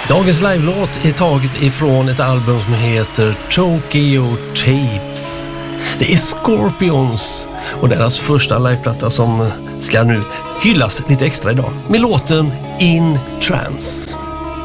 Dagens live-låt är taget ifrån ett album som heter Tokyo Tapes. Det är Scorpions och deras första liveplatta som ska nu hyllas lite extra idag med låten In Trance.